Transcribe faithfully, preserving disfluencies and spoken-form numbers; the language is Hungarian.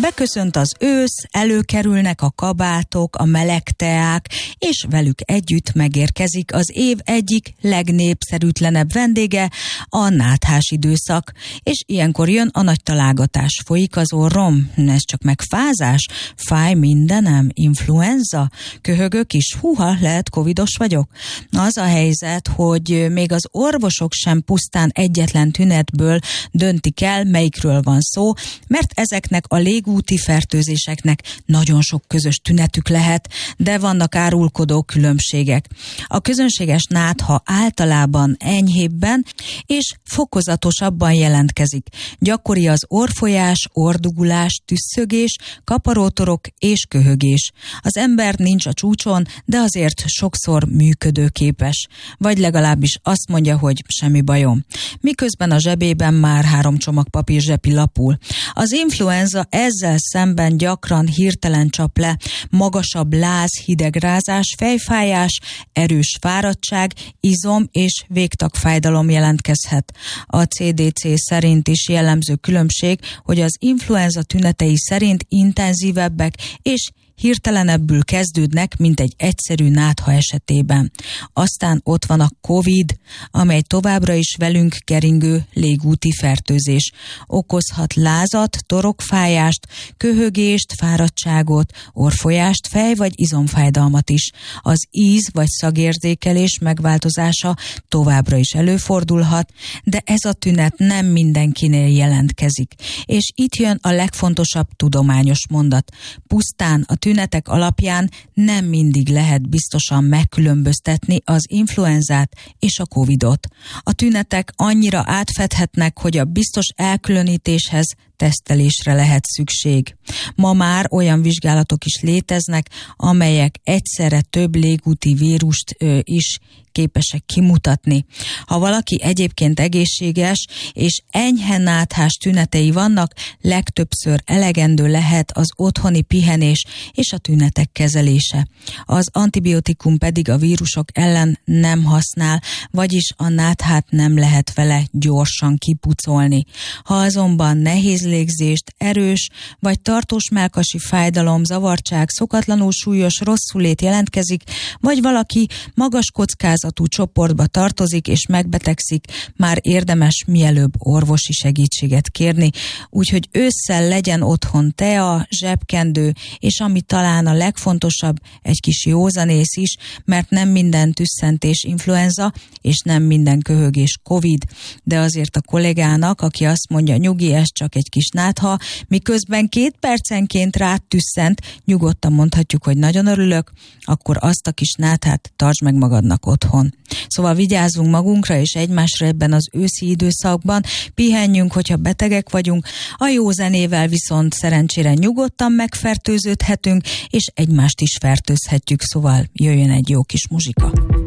Beköszönt az ősz, előkerülnek a kabátok, a meleg teák, és velük együtt megérkezik az év egyik legnépszerűtlenebb vendége, a náthás időszak. És ilyenkor jön a nagy találgatás. Folyik az orrom? Ez csak megfázás? Fáj mindenem? Influenza? Köhögök is? Húha, lehet covidos vagyok? Az a helyzet, hogy még az orvosok sem pusztán egyetlen tünetből döntik el, melyikről van szó, mert ezeknek a légúti fertőzéseknek nagyon sok közös tünetük lehet, de vannak árulkodó különbségek. A közönséges nátha általában enyhébben és fokozatosabban jelentkezik. Gyakori az orrfolyás, orrdugulás, tüsszögés, kaparótorok és köhögés. Az ember nincs a csúcson, de azért sokszor működőképes. Vagy legalábbis azt mondja, hogy semmi bajom. Miközben a zsebében már három csomag papír zsepi lapul. Az influenza ezzel szemben gyakran hirtelen csap le, magasabb láz, hidegrázás, fejfájás, erős fáradtság, izom és végtagfájdalom jelentkezhet. A cé dé cé szerint is jellemző különbség, hogy az influenza tünetei szerint intenzívebbek és hirtelenebbül kezdődnek, mint egy egyszerű nátha esetében. Aztán ott van a Covid, amely továbbra is velünk keringő légúti fertőzés. Okozhat lázat, torokfájást, köhögést, fáradtságot, orrfolyást, fej- vagy izomfájdalmat is. Az íz- vagy szagérzékelés megváltozása továbbra is előfordulhat, de ez a tünet nem mindenkinél jelentkezik. És itt jön a legfontosabb tudományos mondat. Pusztán a tünetek alapján nem mindig lehet biztosan megkülönböztetni az influenzát és a covidot. A tünetek annyira átfedhetnek, hogy a biztos elkülönítéshez tesztelésre lehet szükség. Ma már olyan vizsgálatok is léteznek, amelyek egyszerre több légúti vírust ö, is képesek kimutatni. Ha valaki egyébként egészséges és enyhe náthás tünetei vannak, legtöbbször elegendő lehet az otthoni pihenés és a tünetek kezelése. Az antibiotikum pedig a vírusok ellen nem használ, vagyis a náthát nem lehet vele gyorsan kipucolni. Ha azonban nehéz légzést, erős vagy tartós mellkasi fájdalom, zavartság, szokatlanul súlyos rosszulét jelentkezik, vagy valaki magas kockázatú csoportba tartozik és megbetegszik, már érdemes mielőbb orvosi segítséget kérni, úgyhogy ősszel legyen otthon tea, zsebkendő, és ami talán a legfontosabb, egy kis józanész is, mert nem minden tüsszentés influenza, és nem minden köhögés Covid, de azért a kollégának, aki azt mondja, nyugi, ez csak egy kis nátha, miközben két percenként rád tüsszent, nyugodtan mondhatjuk, hogy nagyon örülök, akkor azt a kis náthát tartsd meg magadnak otthon. Szóval vigyázzunk magunkra és egymásra ebben az őszi időszakban, pihenjünk, hogyha betegek vagyunk, a jó zenével viszont szerencsére nyugodtan megfertőződhetünk, és egymást is fertőzhetjük, szóval jöjjön egy jó kis muzsika.